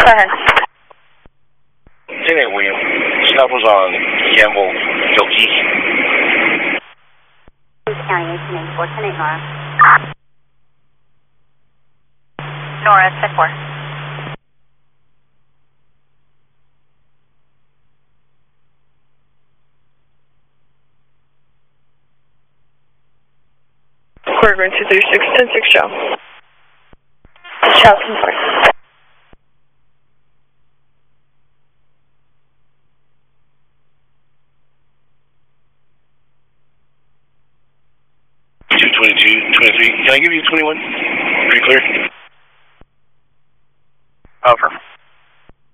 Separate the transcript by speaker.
Speaker 1: Go ahead.
Speaker 2: 10-8 William. Stop was on Campbell, Gilkey.
Speaker 1: County 1884, 10-8 Nora. Nora, 10-4.
Speaker 3: Quarter 236, 10-6 show. Show, 10-4.
Speaker 2: Can I give you 21? Pretty clear.
Speaker 1: Over.